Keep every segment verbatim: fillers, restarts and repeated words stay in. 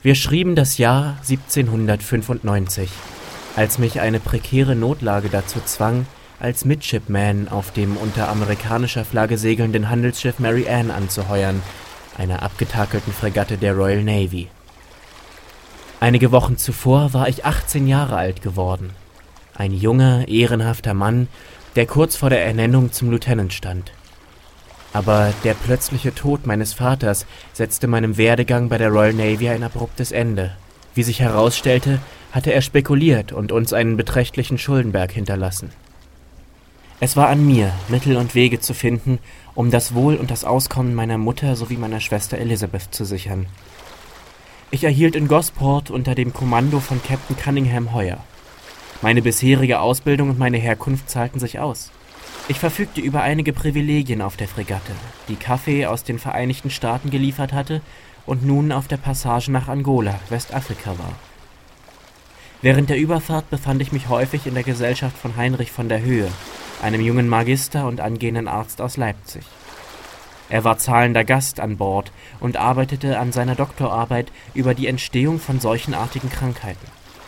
Wir schrieben das Jahr siebzehnhundertfünfundneunzig, als mich eine prekäre Notlage dazu zwang, als Midshipman auf dem unter amerikanischer Flagge segelnden Handelsschiff Mary Ann anzuheuern, einer abgetakelten Fregatte der Royal Navy. Einige Wochen zuvor war ich achtzehn Jahre alt geworden. Ein junger, ehrenhafter Mann, der kurz vor der Ernennung zum Lieutenant stand. Aber der plötzliche Tod meines Vaters setzte meinem Werdegang bei der Royal Navy ein abruptes Ende. Wie sich herausstellte, hatte er spekuliert und uns einen beträchtlichen Schuldenberg hinterlassen. Es war an mir, Mittel und Wege zu finden, um das Wohl und das Auskommen meiner Mutter sowie meiner Schwester Elizabeth zu sichern. Ich erhielt in Gosport unter dem Kommando von Captain Cunningham Heuer. Meine bisherige Ausbildung und meine Herkunft zahlten sich aus. Ich verfügte über einige Privilegien auf der Fregatte, die Kaffee aus den Vereinigten Staaten geliefert hatte und nun auf der Passage nach Angola, Westafrika war. Während der Überfahrt befand ich mich häufig in der Gesellschaft von Heinrich von der Höhe, einem jungen Magister und angehenden Arzt aus Leipzig. Er war zahlender Gast an Bord und arbeitete an seiner Doktorarbeit über die Entstehung von seuchenartigen Krankheiten.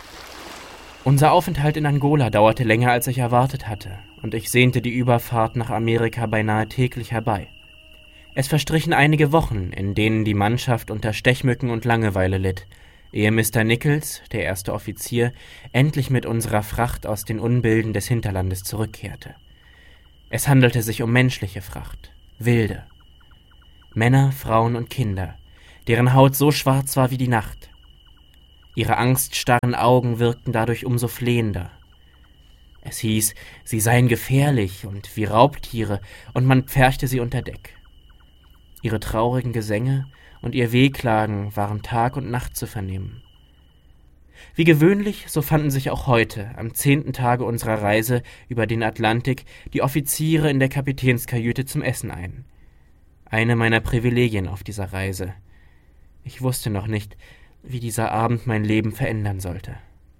Unser Aufenthalt in Angola dauerte länger, als ich erwartet hatte, und ich sehnte die Überfahrt nach Amerika beinahe täglich herbei. Es verstrichen einige Wochen, in denen die Mannschaft unter Stechmücken und Langeweile litt, ehe Mister Nichols, der erste Offizier, endlich mit unserer Fracht aus den Unbilden des Hinterlandes zurückkehrte. Es handelte sich um menschliche Fracht, wilde. Männer, Frauen und Kinder, deren Haut so schwarz war wie die Nacht. Ihre angststarren Augen wirkten dadurch umso flehender. Es hieß, sie seien gefährlich und wie Raubtiere, und man pferchte sie unter Deck. Ihre traurigen Gesänge und ihr Wehklagen waren Tag und Nacht zu vernehmen. Wie gewöhnlich, so fanden sich auch heute, am zehnten Tage unserer Reise über den Atlantik, die Offiziere in der Kapitänskajüte zum Essen ein. Eine meiner Privilegien auf dieser Reise. Ich wusste noch nicht, wie dieser Abend mein Leben verändern sollte.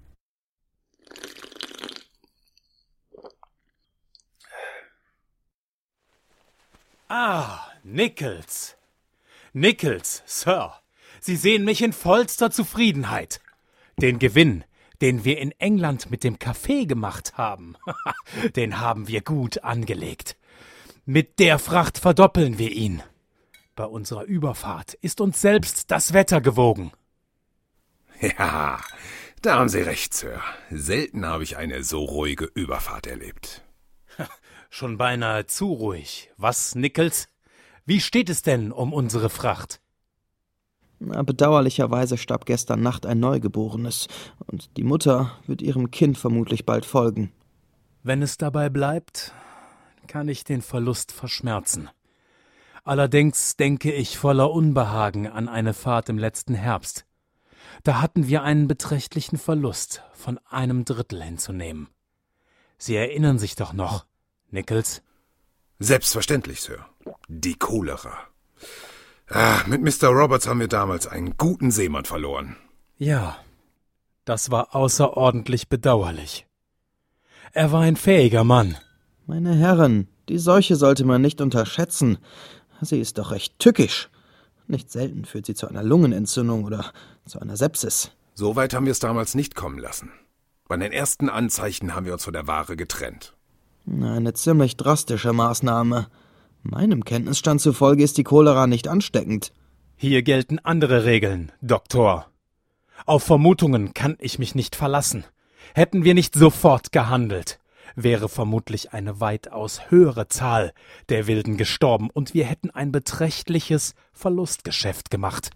Ah, Nichols. Nichols, Sir. Sie sehen mich in vollster Zufriedenheit. Den Gewinn, den wir in England mit dem Kaffee gemacht haben, den haben wir gut angelegt. Mit der Fracht verdoppeln wir ihn. Bei unserer Überfahrt ist uns selbst das Wetter gewogen. Ja, da haben Sie recht, Sir. Selten habe ich eine so ruhige Überfahrt erlebt. Schon beinahe zu ruhig. Was, Nichols? Wie steht es denn um unsere Fracht? Na, bedauerlicherweise starb gestern Nacht ein Neugeborenes, und die Mutter wird ihrem Kind vermutlich bald folgen. Wenn es dabei bleibt, kann ich den Verlust verschmerzen. Allerdings denke ich voller Unbehagen an eine Fahrt im letzten Herbst. Da hatten wir einen beträchtlichen Verlust von einem Drittel hinzunehmen. Sie erinnern sich doch noch, Nichols? Selbstverständlich, Sir. Die Cholera. Ah, mit Mister Roberts haben wir damals einen guten Seemann verloren. Ja, das war außerordentlich bedauerlich. Er war ein fähiger Mann. Meine Herren, die Seuche sollte man nicht unterschätzen. Sie ist doch recht tückisch. Nicht selten führt sie zu einer Lungenentzündung oder zu einer Sepsis. So weit haben wir es damals nicht kommen lassen. Bei den ersten Anzeichen haben wir uns von der Ware getrennt. Eine ziemlich drastische Maßnahme. Meinem Kenntnisstand zufolge ist die Cholera nicht ansteckend. Hier gelten andere Regeln, Doktor. Auf Vermutungen kann ich mich nicht verlassen. Hätten wir nicht sofort gehandelt, wäre vermutlich eine weitaus höhere Zahl der Wilden gestorben und wir hätten ein beträchtliches Verlustgeschäft gemacht.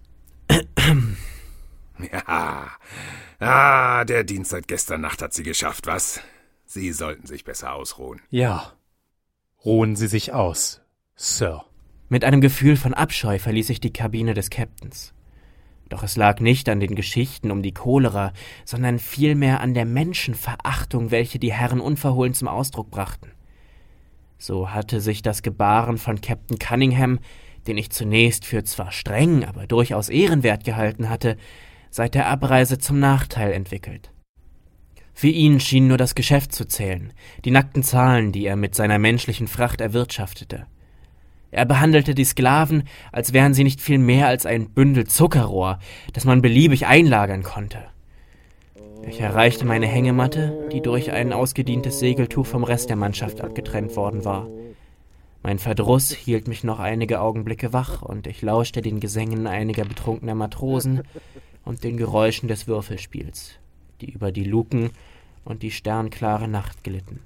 Ja, ah, der Dienst seit gestern Nacht hat Sie geschafft, was? Sie sollten sich besser ausruhen. Ja, ruhen Sie sich aus, Sir. Mit einem Gefühl von Abscheu verließ ich die Kabine des Captains. Doch es lag nicht an den Geschichten um die Cholera, sondern vielmehr an der Menschenverachtung, welche die Herren unverhohlen zum Ausdruck brachten. So hatte sich das Gebaren von Captain Cunningham, den ich zunächst für zwar streng, aber durchaus ehrenwert gehalten hatte, seit der Abreise zum Nachteil entwickelt. Für ihn schien nur das Geschäft zu zählen, die nackten Zahlen, die er mit seiner menschlichen Fracht erwirtschaftete. Er behandelte die Sklaven, als wären sie nicht viel mehr als ein Bündel Zuckerrohr, das man beliebig einlagern konnte. Ich erreichte meine Hängematte, die durch ein ausgedientes Segeltuch vom Rest der Mannschaft abgetrennt worden war. Mein Verdruss hielt mich noch einige Augenblicke wach, und ich lauschte den Gesängen einiger betrunkener Matrosen und den Geräuschen des Würfelspiels, die über die Luken und die sternklare Nacht glitten.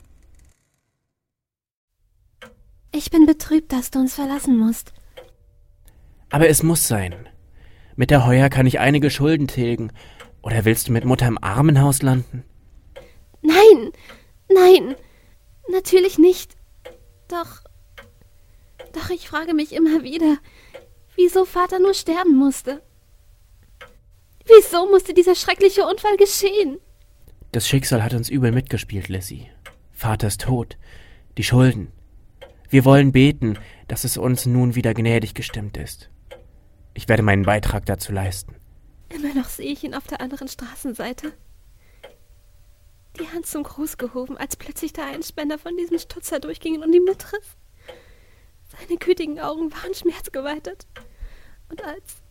Ich bin betrübt, dass du uns verlassen musst. Aber es muss sein. Mit der Heuer kann ich einige Schulden tilgen. Oder willst du mit Mutter im Armenhaus landen? Nein, nein, natürlich nicht. Doch, doch ich frage mich immer wieder, wieso Vater nur sterben musste. Wieso musste dieser schreckliche Unfall geschehen? Das Schicksal hat uns übel mitgespielt, Lizzie. Vater ist tot. Die Schulden. Wir wollen beten, dass es uns nun wieder gnädig gestimmt ist. Ich werde meinen Beitrag dazu leisten. Immer noch sehe ich ihn auf der anderen Straßenseite. Die Hand zum Gruß gehoben, als plötzlich der Einspänner von diesem Stutzer durchging und ihn betrifft. Seine gütigen Augen waren schmerzgeweitet. Und als...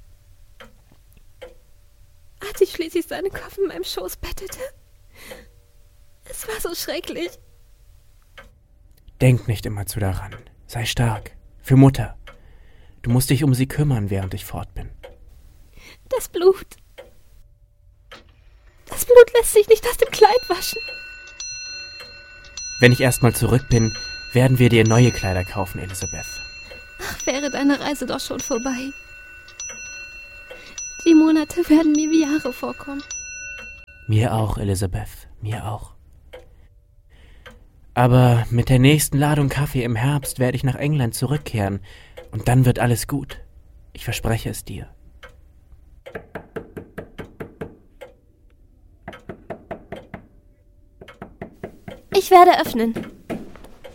als ich schließlich seinen Kopf in meinem Schoß bettete... Es war so schrecklich. Denk nicht immerzu daran. Sei stark. Für Mutter. Du musst dich um sie kümmern, während ich fort bin. Das Blut. Das Blut lässt sich nicht aus dem Kleid waschen. Wenn ich erstmal zurück bin, werden wir dir neue Kleider kaufen, Elizabeth. Ach, wäre deine Reise doch schon vorbei. Die Monate werden mir wie Jahre vorkommen. Mir auch, Elizabeth, mir auch. Aber mit der nächsten Ladung Kaffee im Herbst werde ich nach England zurückkehren und dann wird alles gut. Ich verspreche es dir. Ich werde öffnen.